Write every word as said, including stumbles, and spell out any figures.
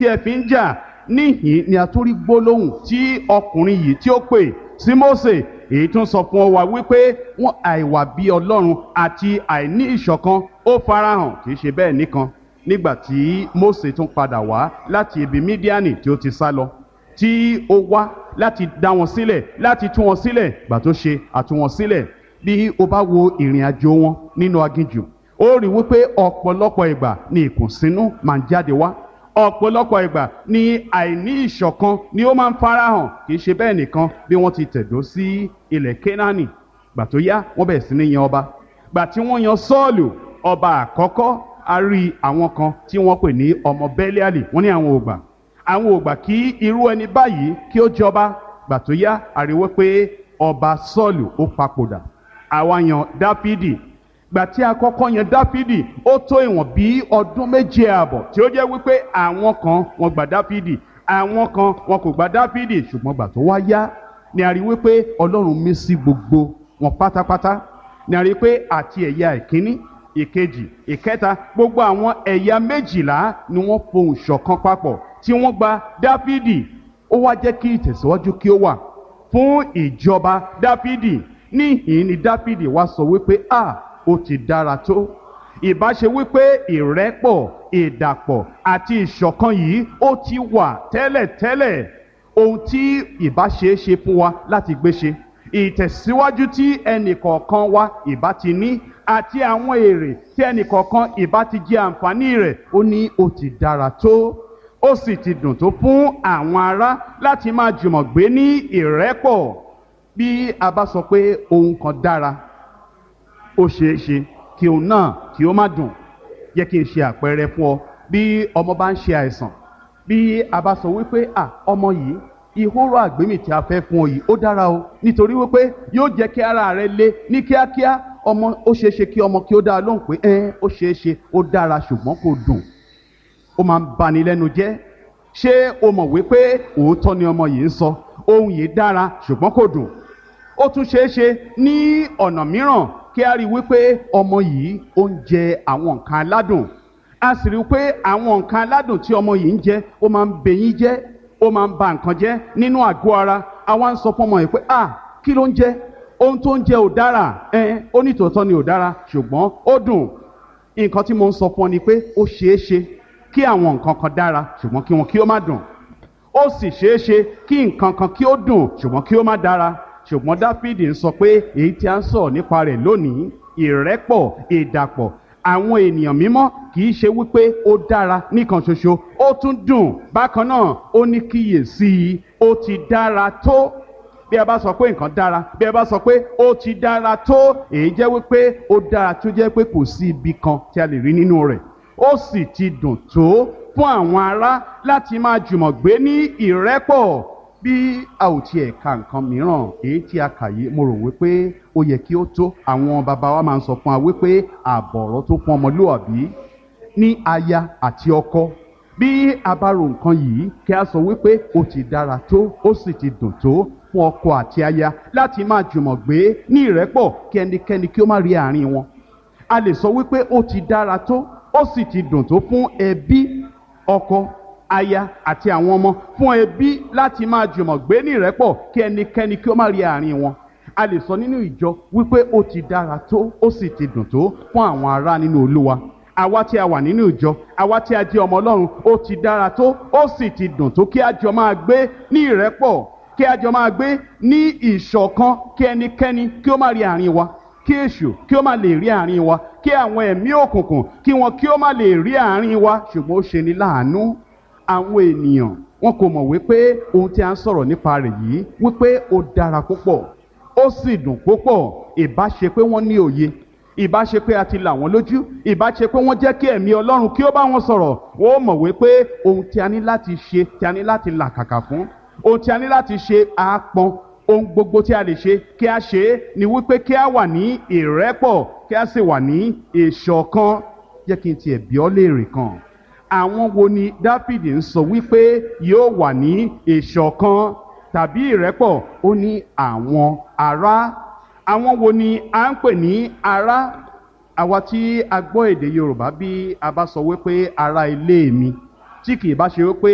tí ẹ fi ń jà. Níhìn ni a tún rí gbólóhùn tí ọkùnrin yìí tí ó pè sí Mósè, èyí tún sọ fún wa wípé wọn àìwà bí Ọlọ́run àti àìní ìṣọ̀kan ó farahàn. Kì í ṣe bẹ́ẹ̀ nìkan, nígbà tí Mósè tún padà wá láti ibi Mídíánì tí ó ti sá lọ, tí ó wá láti dá wọn sílẹ̀, láti tú wọn sílẹ̀, gbà tó ṣe àtú wọn sílẹ̀. Bí o bá wo ìrìn àjò wọn nínú aginjù, ó rí wípé ọ̀pọ̀lọpọ̀ ìgbà ni ìkùnsínú máa ń jáde wá, ọ̀pọ̀lọpọ̀ ìgbà ni àìní ìṣọ̀kan ni ó máa ń farahàn. Kì í ṣe bẹ́ẹ̀ nìkan, bí wọ́n ti tẹ̀dó sí ilẹ̀ Kénáánì, gbà tó yá wọ́n bẹ̀rẹ̀ sí ní yan ọba. Gbà tí wọ́n yan Sọ́ọ̀lù ọba àkọ́kọ́, a rí àwọn kan tí wọ́n pè ní ọmọ Bẹ́líálì, wọ́n ní àwọn ò gbà àwọn ò gbà kí irú ẹni báyìí kí ó jọba. Gbà tó yá a rí wípé ọba Sọ́ọ̀lù ó papòdà, àwa yan Dáfídì. Gbà tí a kọ́kọ́ yan Dáfídì, ó tó ìwọ̀n bí ọdún méje ààbọ̀ tí ó jẹ́ wípé àwọn kan wọ́n gba Dáfídì, àwọn kan wọn kò gba Dáfídì. Ṣùgbọ́n gbà tó wá yá ni a rí wípé Ọlọ́run mí sí gbogbo wọn pátápátá. Ni a rí pé àti ẹ̀yà ìkíní, ìkejì, ìkẹta, gbogbo àwọn ẹ̀yà méjìlá ni wọ́n fohùn ṣọ̀kan papọ̀ tí wọ́n gba Dáfídì. Ó wá jẹ́ kí ìtẹ̀síwájú kí ó wà fún ìjọba Dáfídì. Níhìn ni Dáfídì wá sọ wípé a ó ti dára tó. Ìbá ṣe wípé ìrẹ́pọ̀, ìdàpọ̀ àti ìṣọ̀kan yìí ó ti wà tẹ́lẹ̀tẹ́lẹ̀. Ohun tí ìbá ṣe é ṣe fún wa láti gbé ṣe, ìtẹ̀síwájú tí ẹnìkọ̀ọ̀kan wa ìbá ti ní, àti àwọn èrè tí ẹnìkọ̀ọ̀kan ìbá ti jẹ àǹfààní rẹ̀, ó ní ó ti dára tó. Ó sì ti dùn tó fún àwọn ará láti máa jùmọ̀ gbé ní ìrẹ́pọ̀. Bí a bá sọ pé ohun kan dára, ó ṣeé ṣe kí òun náà kí ó má dùn. Jẹ́ kí n ṣe àpẹẹrẹ fún ọ. Bí ọmọ bá ń ṣe àìsàn, bí a bá sọ wípé à ọmọ yìí, ìhóró àgbémì tí a fẹ́ fún ọ yìí ó dára o, nítorí wípé yóò jẹ́ kí ara rẹ le ní kíákíá. Ọmọ ó ṣeé ṣe kí ọmọ kí ó dá lóhùn pé ẹ ó ṣeé ṣe ó dára, ṣùgbọ́n kò dùn. Ó máa ń bani lẹ́nu jẹ́. Ṣé o mọ̀ wípé òótọ́ ni ọmọ yìí ń sọ? Ohun yìí dára ṣùgbọ́n kò dùn. Ó tún ṣeé ṣe ní ọ̀nà mìíràn kí a rí wípé ọmọ yìí ó ń jẹ àwọn nǹkan aládùn. A sì rí pé àwọn nǹkan aládùn tí ọmọ yìí ń jẹ ó máa ń bẹyín jẹ́, ó máa ń ba nǹkan jẹ́ nínú àgọ́ ara. Àwa ń sọ fún ọmọ yìí pé à kí ló ń jẹ? Ohun tó ń jẹ ò dára. Ẹ ó ní tòótọ́ ni ò dára, ṣùgbọ́n ó dùn. Nǹkan tí mo ń sọ fún ọ ni pé ó ṣeé ṣe kí àwọn nǹkan kan dára ṣùgbọ́n kí wọn kí ó má dùn. Ó sì ṣeé ṣe kí nǹkan kan kí ó dùn ṣùgbọ́n kí ó má dára. Ṣùgbọ́n Dáfídì ń sọ pé èyí tí a ń sọ̀rọ̀ nípa rẹ̀ lónìí, ìrẹ́pọ̀, ìdàpọ̀ àwọn ènìyàn mímọ́, kì í ṣe wípé ó dára nìkan ṣoṣo, ó tún dùn bákan náà. Ó ní kíyèsí i, ó ti dára tó. Bí a bá sọ pé nǹkan dára, bí a bá sọ pé ó ti dára tó, èyí jẹ́ wípé ó dára tó jẹ́ pé kò sí ibi kan tí a lè rí nínú rẹ̀. Ó sì ti dùn tó fún àwọn ará láti máa jùmọ̀ gbé ní ìrẹ́pọ̀. Bí a ò tiẹ̀ ka nǹkan mìíràn, èyí tí a kà yìí, mo rò wípé ó yẹ kí ó tó. Àwọn bàbá wa máa ń sọ fún wa wípé àbọ̀rọ̀ tó fún ọmọlúwàbí ní aya àti ọkọ. Bí a bá ro nǹkan yìí, kí a sọ wípé ó ti dára tó, ó sì ti dùn tó fún ọkọ àti aya láti máa jùmọ̀ gbé ní ìrẹ́pọ̀, kí ẹnikẹ́ni kí ó má rí àárín wọn. A lè sọ wípé ó ti dára tó, ó sì ti dùn tó fún ẹbí, ọkọ, aya àti àwọn ọmọ, fún ẹbí láti máa jùmọ̀ gbé ní ìrẹ́pọ̀, kí ẹnikẹ́ni kí ó má rí àárín wọn. A lè sọ nínú ìjọ wípé ó ti dára tó, ó sì ti dùn tó fún àwọn ará nínú Olúwa. Àwa tí a wà nínú ìjọ, àwa tí a jẹ́ ọmọ Ọlọ́run, ó ti dára tó, ó sì ti dùn tó kí a jọ máa gbé ní ìrẹ́pọ̀, kí a jọ máa gbé ní ìṣọ̀kan, kí ẹnikẹ́ni kí ó má rí àárín wa, kí èṣù kí ó má lè rí àárín wa, kí àwọn ẹ̀mí òkùnkùn kí wọn kí ó má lè rí àárín wa. Ṣùgbọ́n ó ṣe ni láàánú, àwọn ènìyàn wọn kò mọ̀ wípé ohun tí a ń sọ̀rọ̀ nípa rẹ̀ yìí wípé ó dára púpọ̀, ó sì dùn púpọ̀. Ìbá ṣe pé wọ́n ní òye, ìbá ṣe pé a ti là wọ́n lójú, ìbá ṣe pé wọ́n jẹ́ kí ẹ̀mí Ọlọ́run kí ó bá wọn sọ̀rọ̀, wọ́n mọ̀ wípé ohun tí a ní láti ṣe, tí a ní láti làkàkà fún, ohun tí a ní láti ṣe àápọn, ohun gbogbo tí a lè ṣe kí a ṣe é ni wípé kí a wà ní ìrẹ́pọ̀, kí a sì wà ní ìṣọ̀kan. Jẹ́ kí n tiẹ̀ bi ọ́ léèrè kan. Àwọn wo ni Dáfídì ń sọ wípé yóò wà ní ìṣọ̀kan tàbí ìrẹ́pọ̀? Ó ní àwọn ará. Àwọn wo ni à ń pè ní ará? Àwa tí a gbọ́ èdè Yorùbá, bí a bá sọ wípé ará ilé mi, tí kì í bá ṣe wípé